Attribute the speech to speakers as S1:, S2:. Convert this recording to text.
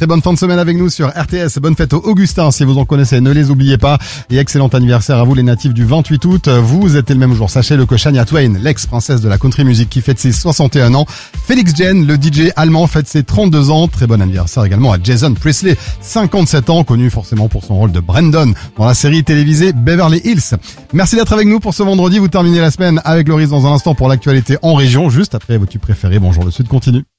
S1: Très bonne fin de semaine avec nous sur RTS. Bonne fête aux Augustins si vous en connaissez, ne les oubliez pas. Et excellent anniversaire à vous les natifs du 28 août. Vous êtes le même jour, sachez-le, que Shania Twain, l'ex-princesse de la country music qui fête ses 61 ans. Félix Jen, le DJ allemand, fête ses 32 ans. Très bon anniversaire également à Jason Priestley, 57 ans, connu forcément pour son rôle de Brandon dans la série télévisée Beverly Hills. Merci d'être avec nous pour ce vendredi. Vous terminez la semaine avec Loris dans un instant pour l'actualité en région. Juste après vos tubes préférés. Bonjour, le Sud continue.